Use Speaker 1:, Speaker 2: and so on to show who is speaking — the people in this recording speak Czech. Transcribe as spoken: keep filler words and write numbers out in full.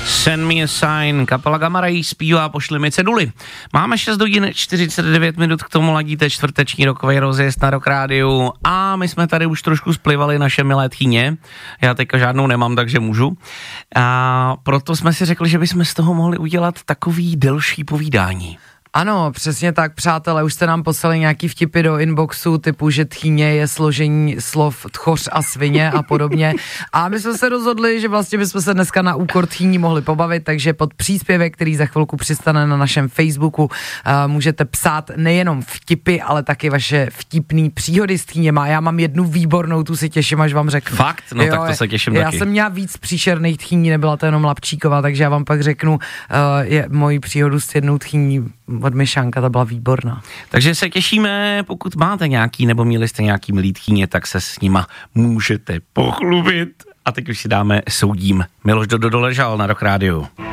Speaker 1: Send me a sign, kapela Gamma Ray zpívá Pošli mi ceduly. Máme šest hodin čtyřicet devět minut, k tomu ladíte čtvrteční rokový rozjezd na Rock Rádiu a my jsme tady už trošku splivali naše milé tchýně. Já teďka žádnou nemám, takže můžu. A proto jsme si řekli, že bychom z toho mohli udělat takový delší povídání.
Speaker 2: Ano, přesně tak, přátelé, už jste nám poslali nějaký vtipy do inboxu, typu, že tchýně je složení slov tchoř a svině a podobně. A my jsme se rozhodli, že vlastně bychom se dneska na úkor tchýní mohli pobavit, takže pod příspěvek, který za chvilku přistane na našem Facebooku, uh, můžete psát nejenom vtipy, ale taky vaše vtipný příhody s tchýněma. Já mám jednu výbornou, tu si těším, až vám řeknu.
Speaker 1: Fakt? No jo, tak to se těším
Speaker 2: já
Speaker 1: taky.
Speaker 2: Já jsem měla víc příšerných tchýní, nebyla to jenom Lapčíková, takže já vám pak řeknu uh, je moji příhodu s jednou tchýní od Myšánka, ta byla výborná.
Speaker 1: Takže se těšíme, pokud máte nějaký, nebo měli jste nějaký milý tchýně, tak se s nima můžete pochlubit. A teď už si dáme Soudím. Miloš Dodo doležal na Rock Rádiu.